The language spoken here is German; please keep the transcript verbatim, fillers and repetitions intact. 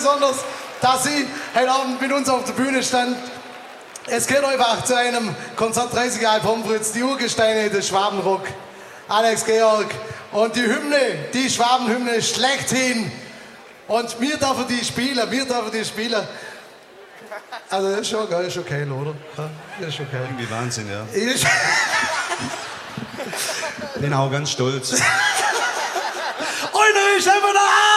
besonders, dass Sie heute Abend mit uns auf der Bühne stand. Es gehört einfach zu einem Konzert dreißig Jahre Pommes frites, die Urgesteine des Schwabenrock. Alex Georg und die Hymne, die Schwabenhymne schlechthin. Und wir dürfen die spielen, wir dürfen die spielen. Also das ist schon geil, ist okay, oder? Das ist okay. Irgendwie Wahnsinn, ja. Ich Bin auch ganz stolz. Einer ist einfach da!